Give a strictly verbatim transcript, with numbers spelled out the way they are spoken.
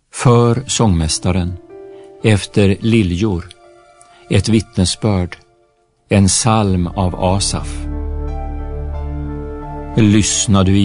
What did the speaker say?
För sångmästaren, efter liljor, ett vittnesbörd, en psalm av Asaf. Lyssna du